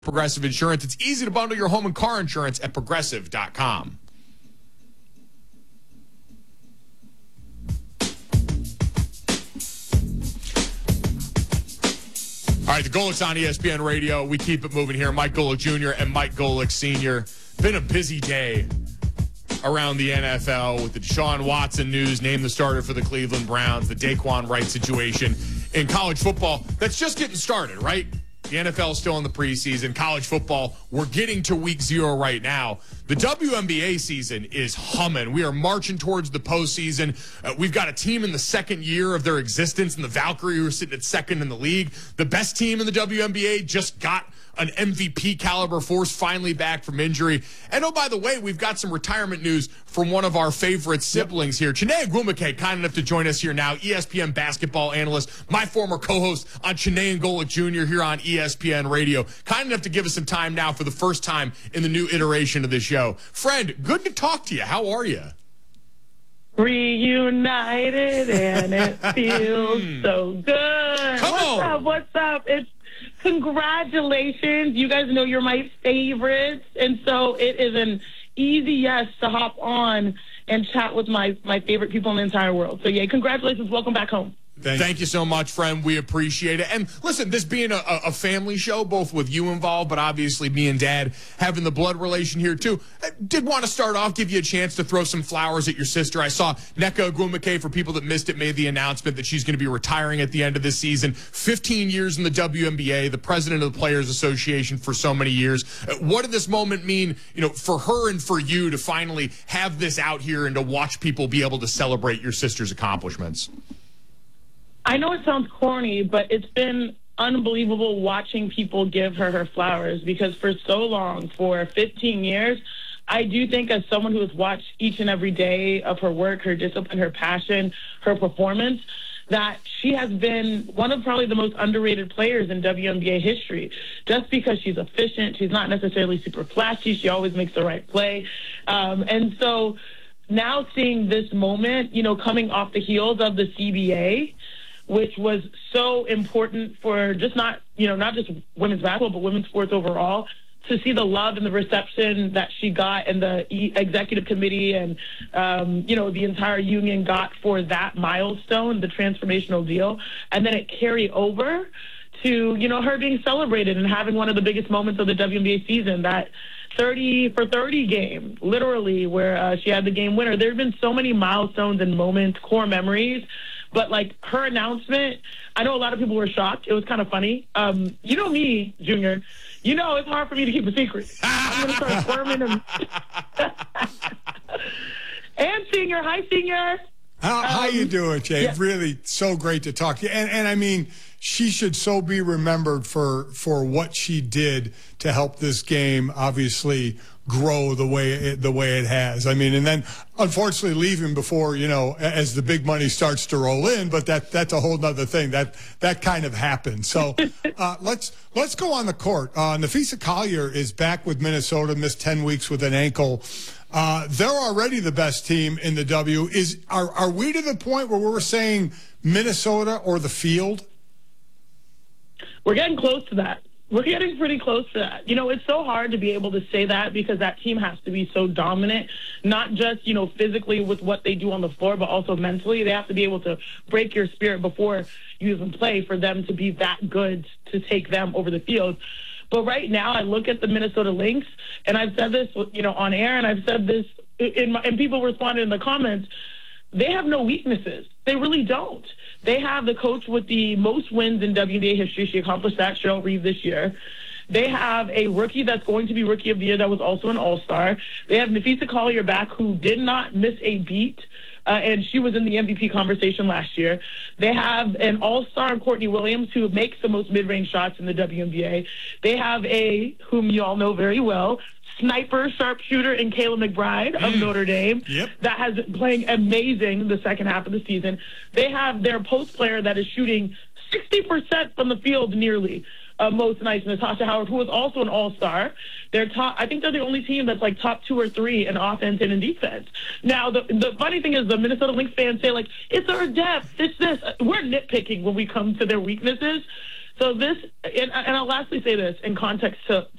Progressive Insurance. It's easy to bundle your home and car insurance at Progressive.com. All right, the Golics on ESPN Radio. We keep it moving here. Mike Golic Jr. and Mike Golic Sr. Been a busy day around the NFL with the Deshaun Watson news, named the starter for the Cleveland Browns, the Daquan Wright situation in college football. That's just getting started, right? The NFL is still in the preseason. College football, we're getting to week 0 right now. The WNBA season is humming. We are marching towards the postseason. We've got a team in the second year of their existence, and the Valkyrie who are sitting at second in the league. The best team in the WNBA just got an MVP caliber force finally back from injury. And oh, by the way, we've got some retirement news from one of our favorite siblings here. Chiney Ogwumike, kind enough to join us here now, ESPN basketball analyst, my former co-host on Chiney and Golic Jr. here on ESPN Radio. Kind enough to give us some time now for the first time in the new iteration of this show. Friend, good to talk to you. How are you? Reunited, and it feels so good. What's up? It's congratulations. You guys know you're my favorites, and so it is an easy yes to hop on and chat with my favorite people in the entire world. So, yeah, congratulations. Welcome back home. Thank you so much, friend. We appreciate it. And listen, this being a family show, both with you involved, but obviously me and Dad having the blood relation here, too. I did want to start off, give you a chance to throw some flowers at your sister. I saw Nneka Ogwumike, for people that missed it, made the announcement that she's going to be retiring at the end of this season. 15 years in the WNBA, the president of the Players Association for so many years. What did this moment mean, for her and for you to finally have this out here and to watch people be able to celebrate your sister's accomplishments? I know it sounds corny, but it's been unbelievable watching people give her flowers, because for so long, for 15 years, I do think, as someone who has watched each and every day of her work, her discipline, her passion, her performance, that she has been one of probably the most underrated players in WNBA history, just because she's efficient. She's not necessarily super flashy. She always makes the right play. And so now seeing this moment, coming off the heels of the CBA, which was so important for just not just women's basketball, but women's sports overall, to see the love and the reception that she got, and the executive committee and, the entire union got for that milestone, the transformational deal. And then it carry over to, her being celebrated and having one of the biggest moments of the WNBA season, that 30 for 30 game, literally, where she had the game winner. There have been so many milestones and moments, core memories. But, her announcement, I know a lot of people were shocked. It was kind of funny. You know me, Junior. It's hard for me to keep a secret. I'm going to start squirming. And Senior. Hi, Senior. How you doing, Jay? Yeah. Really so great to talk to you. And I mean, she should so be remembered for what she did to help this game obviously grow the way it has. I mean, and then unfortunately leaving before, as the big money starts to roll in, but that's a whole nother thing. That kind of happened. So let's go on the court. Napheesa Collier is back with Minnesota, missed 10 weeks with an ankle. They're already the best team in the W. Are we to the point where we're saying Minnesota or the field? We're getting close to that. We're getting pretty close to that. It's so hard to be able to say that, because that team has to be so dominant, not just, physically with what they do on the floor, but also mentally. They have to be able to break your spirit before you even play for them to be that good to take them over the field. But right now, I look at the Minnesota Lynx, and I've said this, on air, and I've said this and people responded in the comments. They have no weaknesses. They really don't. They have the coach with the most wins in WNBA history. She accomplished that, Cheryl Reeve, this year. They have a rookie that's going to be Rookie of the Year that was also an All-Star. They have Napheesa Collier back, who did not miss a beat, and she was in the MVP conversation last year. They have an All-Star, Courtney Williams, who makes the most mid-range shots in the WNBA. They have whom you all know very well, sniper sharpshooter in Kayla McBride of Notre Dame. Yep. That has been playing amazing the second half of the season. They have their post player that is shooting 60% from the field nearly. Most nights, Natasha Howard, who is also an all-star. I think they're the only team that's top 2 or 3 in offense and in defense. Now, the funny thing is the Minnesota Lynx fans say, it's our depth, it's this. We're nitpicking when we come to their weaknesses. So this, and I'll lastly say this in context to